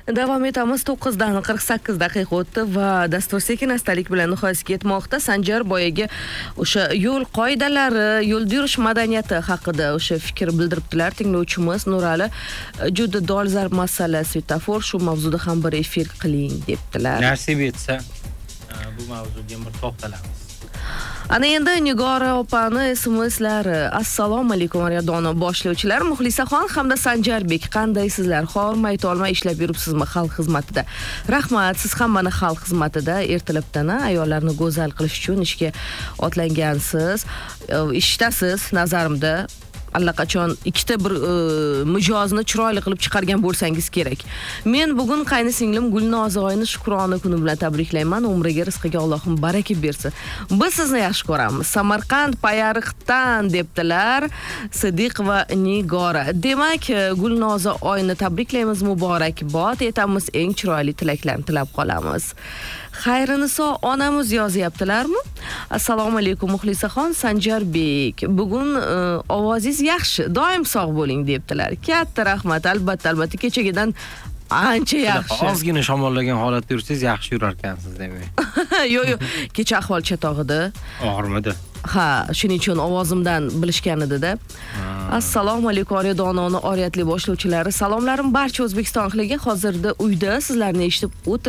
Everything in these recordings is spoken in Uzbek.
Davom etamiz. 9dan 48 daqiqa o'tdi va dastur sekin-astalik bilan nihoyasiga yetmoqda. Sanjar boyaga o'sha yo'l qoidalari, yo'lda yurish madaniyati haqida o'sha fikr bildiribdilar tinglovchimiz Nurali. Juda dolzarb masala svetofor, shu mavzuda ham bir efir qiling debdilar. Nasib etsa, bu mavzuga bir to'xtalamiz. Ana endi Nigora opani SMSlari. Assalomu alaykum Dono boshlovchilar, Muxlisaxon hamda Sanjarbek, qandaysizlar? Hormay tolmay ishlab yuribsizmi xalq xizmatida? Rahmat, siz ham mana xalq xizmatida ertalabdan ayollarni go'zal qilish uchun ishga otlangansiz. Ishdasiz nazarimda. Allaqachon ikkita bir mijozni chiroyli qilib chiqargan bo'lsangiz kerak. Men bugun qaynisinglim Gulnozoyni Shukrona kuni bilan tabriklayman. Umriga, rizqiga Allohim baraka bersin. Biz sizni yaxshi ko'ramiz. Samarqand Payariqdan debdilar Sidiq va Nigora. Demak, Gulnoza oyini tabriklaymiz, muborakbod etamiz, eng chiroyli tilaklarni tilab qolamiz. Xayriniso onamiz yozyaptilarmi? Assalomu alaykum Muxlisaxon, Sanjarbek. Bugun ovozingiz yaxshi, doim sog' bo'ling debdilar. Katta rahmat, albatta, kechagidan ancha yaxshi. Ozgina shamollagan holatda yursangiz yaxshi yurar ekansiz demak. Yo'q, kecha ahvol chatog'ida. Og'irmidi? Ha, shuning uchun ovozimdan bilishgan edi-da. Assalomu alaykum Dononi oriyatli boshlovchilari. Salomlarim barcha o'zbekistonliklarga. Hozirda uyda sizlarni eshitib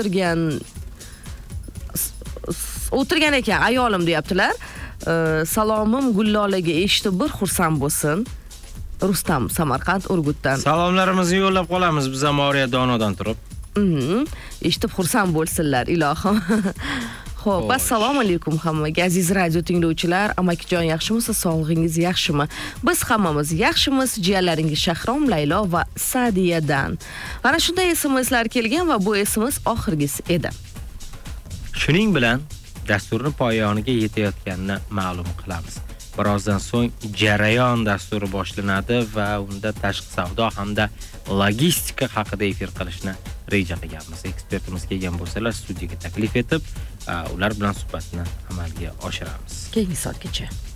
o'tirgan ekan ayolim deyaptilar. Salomim Gullolaga eshitib bir xursand bo'lsin. Rustam Samarqand Urgutdan. Salomlarimizni yo'llab qolamiz biz ham Oriya Donodan turib. Eshitib xursand bo'lsinlar ilohim. Xo'p, assalomu alaykum hammaga aziz radio tinglovchilar. Amakijon yaxshimisiz? Sog'lig'ingiz yaxshimi? Biz hammamiz yaxshimiz. Jiyanlaringiz Shahrom, Laylo va Sadiyadan. Mana shunday SMSlar kelgan va bu SMS oxirgisi edi. Shuning bilan dasturni poyoniga yetayotganini ma'lum qilamiz. Birozdan so'ng jarayon dasturi boshlanadi va unda tashqi savdo hamda logistika haqida efir qilishni reja qilganmiz. Ekspertimiz kelgan bo'lsalar studiyaga taklif etib, ular bilan suhbatni amalga oshiramiz. Keyingi soatgacha.